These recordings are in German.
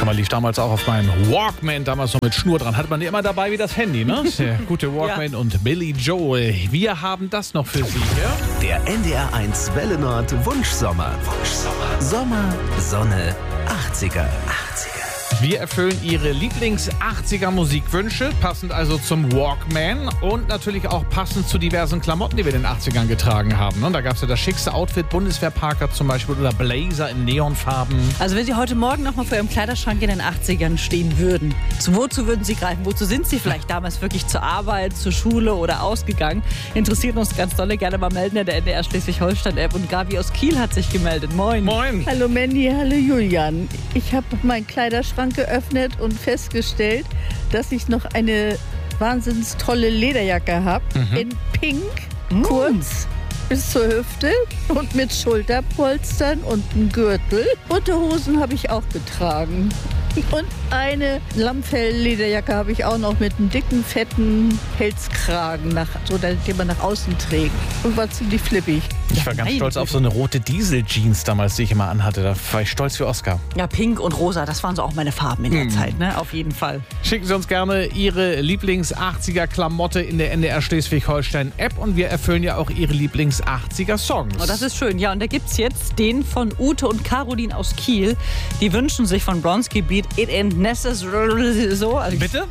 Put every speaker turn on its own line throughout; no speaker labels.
Wunschsommer lief damals auch auf meinem Walkman, damals noch mit Schnur dran. Hat man immer dabei wie das Handy, ne? Der gute Walkman und Billy Joel. Wir haben das noch für Sie, ja?
Der NDR1 Welle Nord Wunschsommer. Sommer, Sonne, 80er.
Wir erfüllen Ihre Lieblings-80er-Musikwünsche, passend also zum Walkman und natürlich auch passend zu diversen Klamotten, die wir in den 80ern getragen haben. Und da gab es ja das schickste Outfit, Bundeswehrparker zum Beispiel oder Blazer in Neonfarben.
Also wenn Sie heute Morgen noch mal vor Ihrem Kleiderschrank in den 80ern stehen würden, wozu würden Sie greifen? Wozu sind Sie vielleicht damals wirklich zur Arbeit, zur Schule oder ausgegangen? Interessiert uns ganz dolle, gerne mal melden in der NDR Schleswig-Holstein-App. Und Gabi aus Kiel hat sich gemeldet. Moin.
Moin.
Hallo Mandy, hallo Julian. Ich habe meinen Kleiderschrank geöffnet und festgestellt, dass ich noch eine wahnsinnig tolle Lederjacke habe. In Pink, kurz bis zur Hüfte und mit Schulterpolstern und einem Gürtel. Unterhosen habe ich auch getragen. Und eine Lammfell-Lederjacke habe ich auch noch mit einem dicken, fetten Pelzkragen, so den man nach außen trägt. Und war ziemlich flippig.
Ich war ganz stolz auf so eine rote Diesel-Jeans damals, die ich immer anhatte. Da war ich stolz wie Oscar.
Ja, pink und rosa, das waren so auch meine Farben in der Zeit, ne? Auf jeden Fall.
Schicken Sie uns gerne Ihre Lieblings-80er-Klamotte in der NDR Schleswig-Holstein-App und wir erfüllen ja auch Ihre Lieblings-80er-Songs.
Oh, das ist schön. Ja, und da gibt's jetzt den von Ute und Caroline aus Kiel. Die wünschen sich von Bronski Beat It Ain't Necessary So. Also
Bitte?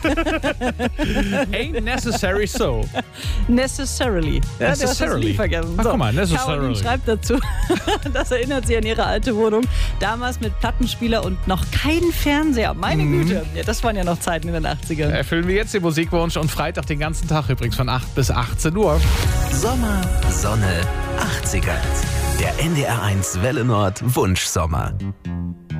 Ain't necessary so.
Necessarily. Ja,
Necessarily.
du hast das nie vergessen.
Ach, guck mal, necessarily.
Caroline schreibt dazu, das erinnert sie an ihre alte Wohnung. Damals mit Plattenspieler und noch kein Fernseher. Meine Güte, ja, das waren ja noch Zeiten in den 80ern.
Erfüllen wir jetzt den Musikwunsch und Freitag den ganzen Tag übrigens von 8 bis 18 Uhr.
Sommer, Sonne, 80er. Der NDR1 Welle Nord Wunschsommer.